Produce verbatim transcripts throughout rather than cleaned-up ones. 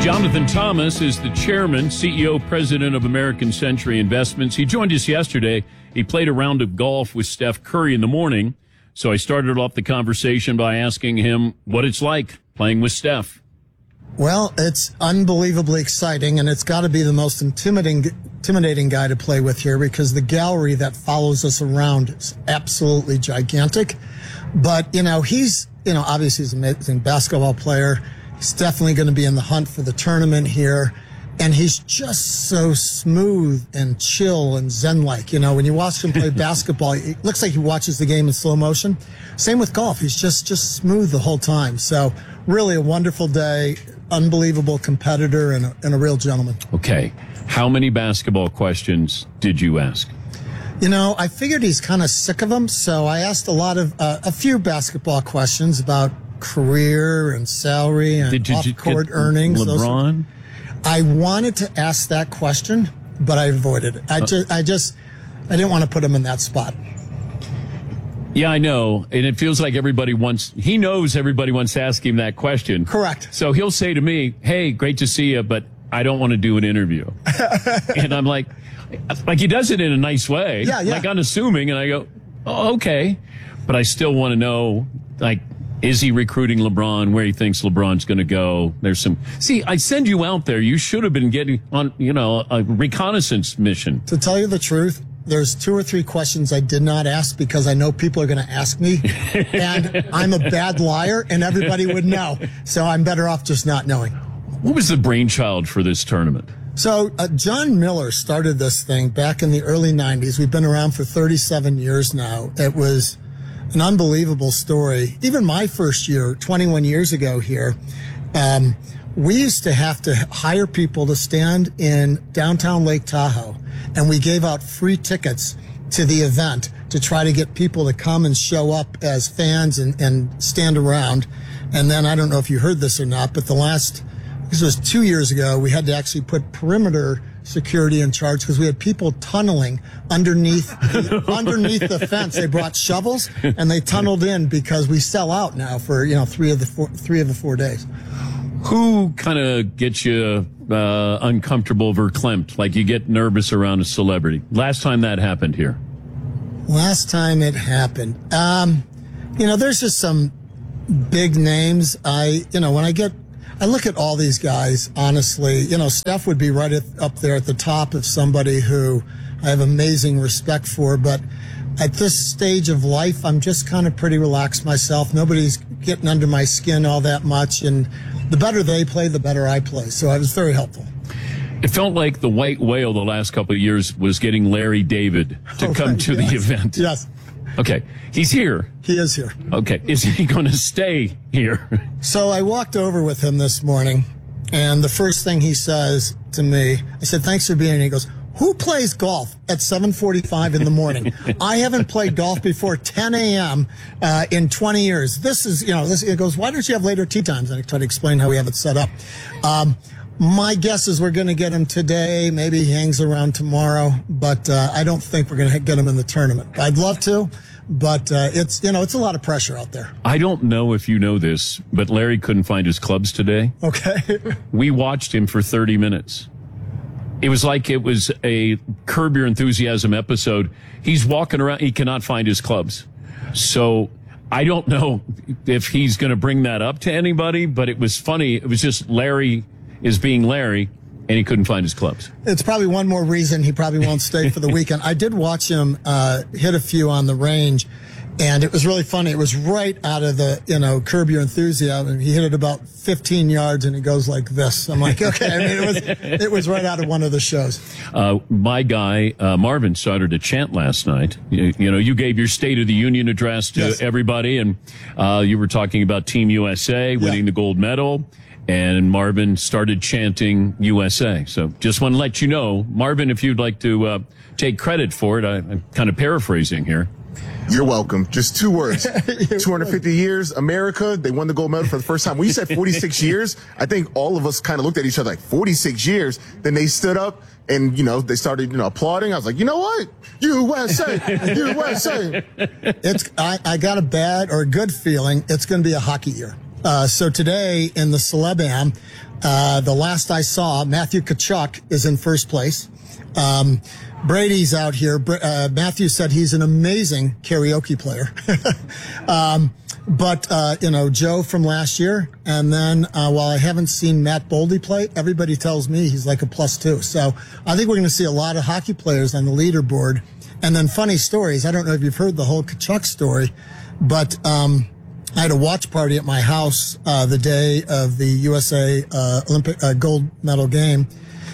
Jonathan Thomas is the chairman, C E O, president of American Century Investments. He joined us yesterday. He played a round of golf with Steph Curry in the morning. So I started off the conversation by asking him what it's like playing with Steph. Well, it's unbelievably exciting, and it's got to be the most intimidating, intimidating guy to play with here because the gallery that follows us around is absolutely gigantic. But, you know, he's, you know, obviously he's an amazing basketball player. He's definitely going to be in the hunt for the tournament here. And he's just so smooth and chill and zen-like. You know, when you watch him play basketball, it looks like he watches the game in slow motion. Same with golf. He's just, just smooth the whole time. So really a wonderful day, unbelievable competitor, and a, and a real gentleman. Okay. How many basketball questions did you ask? You know, I figured he's kind of sick of them. So I asked a lot of, uh, a few basketball questions about career and salary and did you, off-court did earnings. LeBron? Those I wanted to ask that question, but I avoided it. I just, I just, I didn't want to put him in that spot. Yeah, I know. And it feels like everybody wants, he knows everybody wants to ask him that question. Correct. So he'll say to me, hey, great to see you, but I don't want to do an interview. And I'm like, like he does it in a nice way. Yeah, yeah. Like unassuming. And I go, oh, okay. But I still want to know, like, is he recruiting LeBron, where he thinks LeBron's going to go? There's some, see, I send you out there. You should have been getting on, you know, a reconnaissance mission. To tell you the truth, there's two or three questions I did not ask because I know people are going to ask me. And I'm a bad liar and everybody would know. So I'm better off just not knowing. What was the brainchild for this tournament? So uh, John Miller started this thing back in the early nineties. We've been around for thirty-seven years now. It was an unbelievable story. Even my first year, twenty-one years ago here, um, we used to have to hire people to stand in downtown Lake Tahoe, and we gave out free tickets to the event to try to get people to come and show up as fans and, and stand around. And then, I don't know if you heard this or not, but the last, this was two years ago, we had to actually put perimeter security in charge because we had people tunneling underneath the, underneath the fence. They brought shovels and they tunneled in because we sell out now for, you know, three of the four, three of the four days. Who kind of gets you uh, uncomfortable, verklempt, like you get nervous around a celebrity? Last time that happened here. Last time it happened. Um, you know, there's just some big names. I, you know, when I get I look at all these guys, honestly, you know, Steph would be right at, up there at the top of somebody who I have amazing respect for. But at this stage of life, I'm just kind of pretty relaxed myself. Nobody's getting under my skin all that much. And the better they play, the better I play. So it was very helpful. It felt like the white whale the last couple of years was getting Larry David to oh, come right, to yes. the event. Yes. Okay. He's here. He is here. Okay. Is he going to stay here? So I walked over with him this morning, and the first thing he says to me, I said, thanks for being here. He goes, who plays golf at seven forty-five in the morning? I haven't played golf before ten a.m. Uh, in twenty years. This is, you know, this, it goes, why don't you have later tee times? And I try to explain how we have it set up. Um, my guess is we're going to get him today. Maybe he hangs around tomorrow, but uh, I don't think we're going to get him in the tournament. I'd love to, but uh, it's, you know, it's a lot of pressure out there. I don't know if you know this, but Larry couldn't find his clubs today. Okay. We watched him for thirty minutes. It was like it was a Curb Your Enthusiasm episode. He's walking around. He cannot find his clubs. So I don't know if he's going to bring that up to anybody, but it was funny. It was just Larry is being Larry, and he couldn't find his clubs. It's probably one more reason he probably won't stay for the weekend. I did watch him uh, hit a few on the range, and it was really funny. It was right out of the, you know, Curb Your Enthusiasm. He hit it about fifteen yards, and he goes like this. I'm like, okay. I mean, it was it was right out of one of the shows. Uh, my guy, uh, Marvin, started a chant last night. You, you know, you gave your State of the Union address to Yes. everybody, and uh, you were talking about Team U S A winning Yeah. the gold medal. And Marvin started chanting U S A. So just want to let you know, Marvin, if you'd like to uh, take credit for it, I, I'm kind of paraphrasing here. You're welcome. Just two words. two hundred fifty years, America, they won the gold medal for the first time. When you said forty-six years, I think all of us kind of looked at each other like, forty-six years? Then they stood up and, you know, they started, you know, applauding. I was like, you know what? U S A, U S A. It's I, I got a bad or a good feeling it's going to be a hockey year. Uh, so today in the Celeb-Am, uh, the last I saw, Matthew Tkachuk is in first place. Um, Brady's out here. Uh, Matthew said he's an amazing karaoke player. um, but, uh, you know, Joe from last year. And then, uh, while I haven't seen Matt Boldy play, everybody tells me he's like a plus two. So I think we're going to see a lot of hockey players on the leaderboard. And then funny stories. I don't know if you've heard the whole Tkachuk story, but, um, I had a watch party at my house, uh, the day of the U S A, uh, Olympic, uh, gold medal game.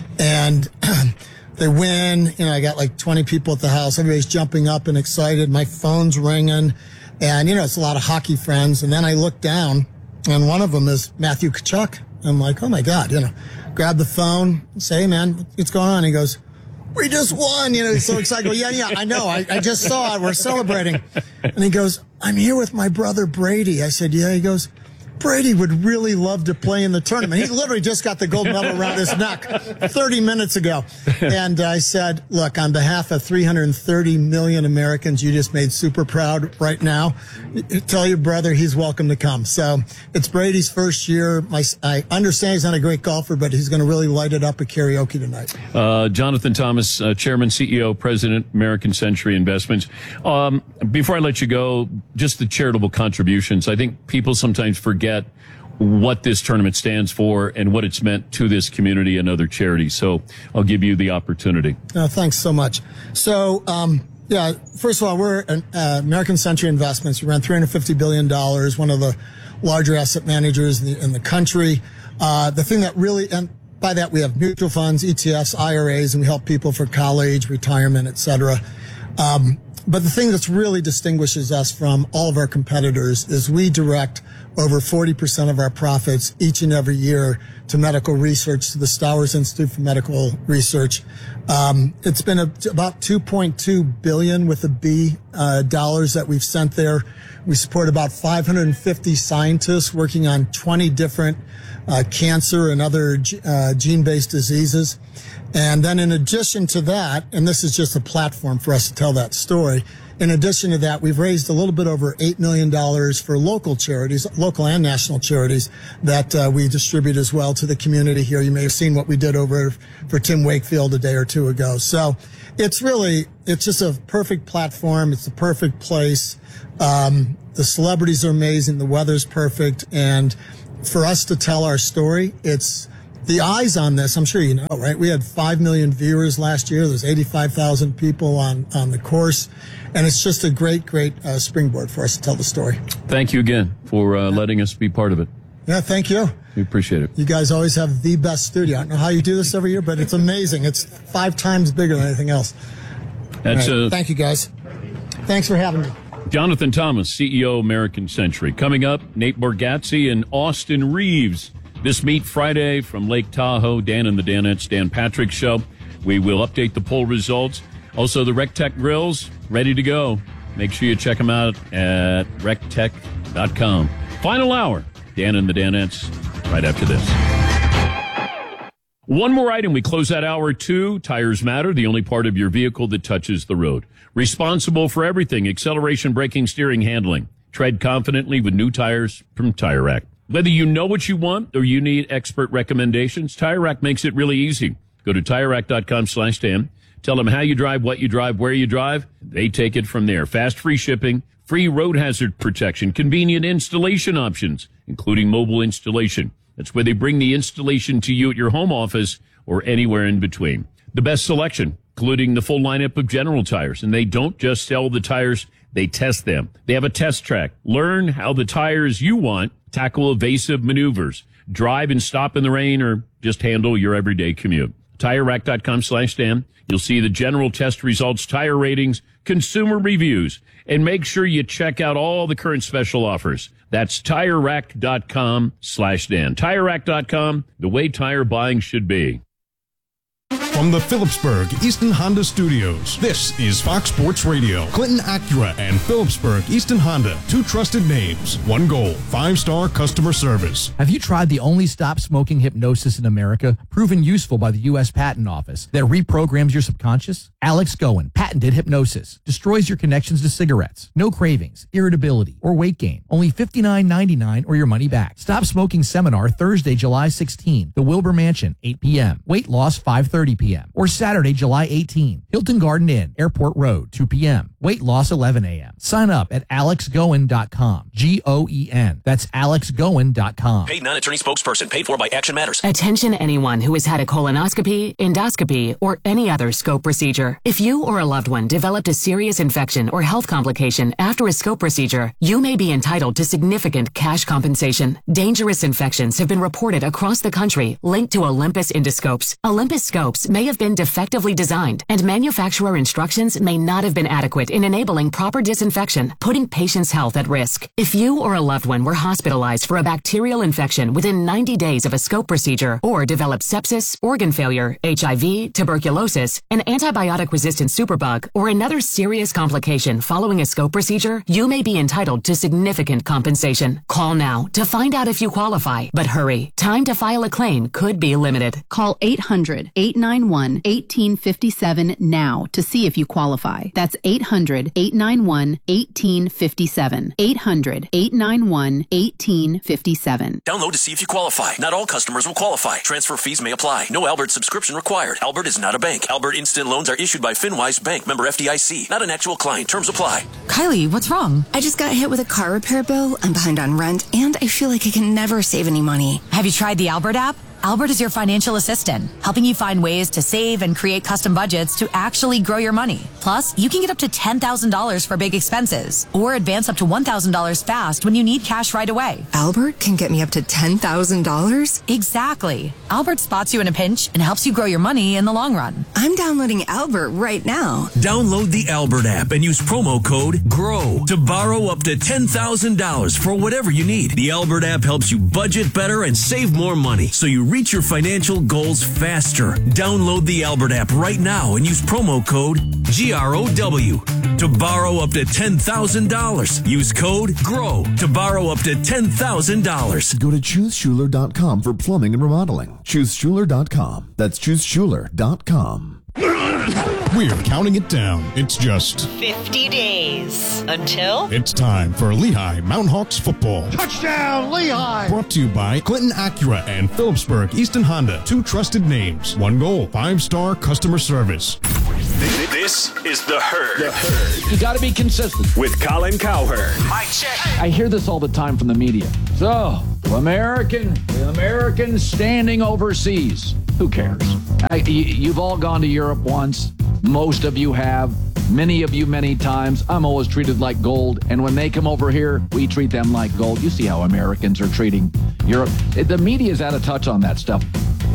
And, they win, you know, I got like twenty people at the house. Everybody's jumping up and excited. My phone's ringing. And, you know, it's a lot of hockey friends. And then I look down, and one of them is Matthew Tkachuk. I'm like, oh, my God, you know, grab the phone, say, hey, man, what's going on? He goes, we just won. You know, he's so excited. I go, yeah, yeah, I know. I, I just saw it. We're celebrating. And he goes, I'm here with my brother Brady. I said, yeah. He goes, Brady would really love to play in the tournament. He literally just got the gold medal around his neck thirty minutes ago. And I said, look, on behalf of three hundred thirty million Americans you just made super proud right now, tell your brother he's welcome to come. So it's Brady's first year. My, I understand he's not a great golfer, but he's going to really light it up at karaoke tonight. Uh, Jonathan Thomas, uh, Chairman, C E O, President, American Century Investments. Um, before I let you go, just the charitable contributions. I think people sometimes forget what this tournament stands for and what it's meant to this community and other charities. So I'll give you the opportunity. Uh, thanks so much. So, um, yeah, first of all, we're an, uh, American Century Investments. We run three hundred fifty billion dollars, one of the larger asset managers in the, in the country. Uh, the thing that really, and by that we have mutual funds, E T Fs, I R As, and we help people for college, retirement, et cetera. Um, but the thing that's really distinguishes us from all of our competitors is we direct over forty percent of our profits each and every year to medical research, to the Stowers Institute for Medical Research. Um, it's been a, about two point two billion with a B uh, dollars that we've sent there. We support about five hundred fifty scientists working on twenty different uh, cancer and other uh, gene-based diseases. And then in addition to that, and this is just a platform for us to tell that story, in addition to that, we've raised a little bit over eight million dollars for local charities, local and national charities, that uh, we distribute as well to the community here. You may have seen what we did over for Tim Wakefield a day or two ago. So it's really, it's just a perfect platform. It's the perfect place. Um, the celebrities are amazing. The weather's perfect. And for us to tell our story, it's the eyes on this. I'm sure you know, right? We had five million viewers last year. There's eighty-five thousand people on, on the course. And it's just a great, great uh, springboard for us to tell the story. Thank you again for uh, letting us be part of it. Yeah, thank you. We appreciate it. You guys always have the best studio. I don't know how you do this every year, but it's amazing. It's five times bigger than anything else. That's right. uh, Thank you, guys. Thanks for having me. Jonathan Thomas, C E O, American Century. Coming up, Nate Bargatze and Austin Reeves. This Meet Friday from Lake Tahoe. Dan and the Danettes, Dan Patrick Show. We will update the poll results. Also, the RecTech grills, ready to go. Make sure you check them out at rec tech dot com. Final hour, Dan and the Danettes, right after this. One more item. We close out hour two. Tires Matter, the only part of your vehicle that touches the road. Responsible for everything, acceleration, braking, steering, handling. Tread confidently with new tires from Tire Rack. Whether you know what you want or you need expert recommendations, Tire Rack makes it really easy. Go to tire rack dot com slash Dan. Tell them how you drive, what you drive, where you drive. They take it from there. Fast, free shipping, free road hazard protection, convenient installation options, including mobile installation. That's where they bring the installation to you at your home office or anywhere in between. The best selection, including the full lineup of General tires. And they don't just sell the tires, they test them. They have a test track. Learn how the tires you want tackle evasive maneuvers, drive and stop in the rain, or just handle your everyday commute. tire rack dot com slash Dan. You'll see the General test results, tire ratings, consumer reviews, and make sure you check out all the current special offers. That's tire rack dot com slash Dan. tire rack dot com, the way tire buying should be. From the Phillipsburg Easton Honda Studios, this is Fox Sports Radio. Clinton Acura and Phillipsburg Easton Honda, two trusted names, one goal, five-star customer service. Have you tried the only stop smoking hypnosis in America, proven useful by the U S Patent Office, that reprograms your subconscious? Alex Goen, patented hypnosis, destroys your connections to cigarettes. No cravings, irritability, or weight gain. Only fifty-nine ninety-nine or your money back. Stop Smoking Seminar Thursday, July sixteenth, the Wilbur Mansion, eight p.m. Weight loss, five thirty p.m. Or Saturday, July eighteenth, Hilton Garden Inn, Airport Road, two p.m. Weight loss, eleven a.m. Sign up at alex goen dot com. G O E N. That's alex goen dot com. Paid non-attorney spokesperson. Paid for by Action Matters. Attention anyone who has had a colonoscopy, endoscopy, or any other scope procedure. If you or a loved one developed a serious infection or health complication after a scope procedure, you may be entitled to significant cash compensation. Dangerous infections have been reported across the country linked to Olympus endoscopes. Olympus scopes may have been defectively designed, and manufacturer instructions may not have been adequate in enabling proper disinfection, putting patients' health at risk. If you or a loved one were hospitalized for a bacterial infection within ninety days of a scope procedure, or developed sepsis, organ failure, H I V, tuberculosis, an antibiotic-resistant superbug, or another serious complication following a scope procedure, you may be entitled to significant compensation. Call now to find out if you qualify, but hurry. Time to file a claim could be limited. Call eight hundred, eight nine one, one eight five seven now to see if you qualify. That's eight hundred, eight nine one, one eight five seven. eight hundred, eight nine one, one eight five seven. Download to see if you qualify. Not all customers will qualify. Transfer fees may apply. No Albert subscription required. Albert is not a bank. Albert Instant Loans are issued by FinWise Bank, member F D I C. Not an actual client. Terms apply. Kylie, what's wrong? I just got hit with a car repair bill. I'm behind on rent, and I feel like I can never save any money. Have you tried the Albert app? Albert is your financial assistant, helping you find ways to save and create custom budgets to actually grow your money. Plus, you can get up to ten thousand dollars for big expenses, or advance up to one thousand dollars fast when you need cash right away. Albert can get me up to ten thousand dollars? Exactly. Albert spots you in a pinch and helps you grow your money in the long run. I'm downloading Albert right now. Download the Albert app and use promo code GROW to borrow up to ten thousand dollars for whatever you need. The Albert app helps you budget better and save more money, so you reach your financial goals faster. Download the Albert app right now and use promo code G R O W to borrow up to ten thousand dollars. Use code GROW to borrow up to ten thousand dollars. Go to choose schuler dot com for plumbing and remodeling. choose schuler dot com. That's choose schuler dot com. We're counting it down. It's just fifty days until it's time for Lehigh Mountain Hawks football. Touchdown, Lehigh! Brought to you by Clinton Acura and Phillipsburg Easton Honda, two trusted names, one goal, five-star customer service. This is The Herd. The Herd. You got to be consistent. With Colin Cowherd. Mic check. I hear this all the time from the media. So, American, the Americans standing overseas. Who cares? I, you, you've all gone to Europe once. Most of you have. Many of you many times. I'm always treated like gold. And when they come over here, we treat them like gold. You see how Americans are treating Europe. The media's out of touch on that stuff.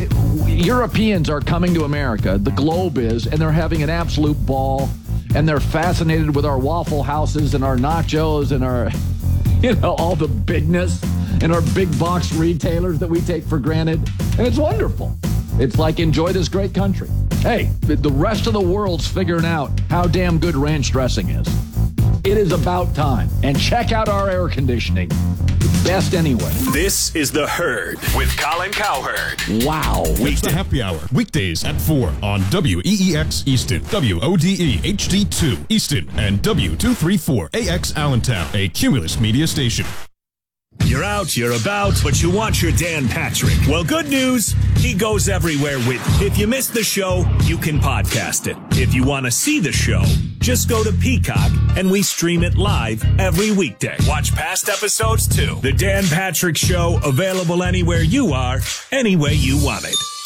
Europeans are coming to America. The globe is, and they're having an absolute ball. And they're fascinated with our Waffle Houses and our nachos and our, you know, all the bigness and our big box retailers that we take for granted. And it's wonderful. It's like, enjoy this great country. Hey, the rest of the world's figuring out how damn good ranch dressing is. It is about time. And check out our air conditioning. Best anyway. This is The Herd with Colin Cowherd. Wow. It's the happy hour. Weekdays at four on W E E X Easton, W O D E H D two Easton, and W two thirty-four A X Allentown, a Cumulus media station. You're out, you're about, but you want your Dan Patrick. Well, good news, he goes everywhere with you. If you missed the show, you can podcast it. If you want to see the show, just go to Peacock, and we stream it live every weekday. Watch past episodes, too. The Dan Patrick Show, available anywhere you are, any way you want it.